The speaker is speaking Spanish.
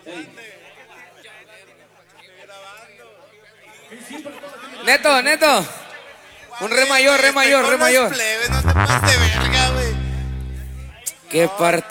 Neto. Un re mayor. Plebes, no te pases de verga, güey. ¿Qué parte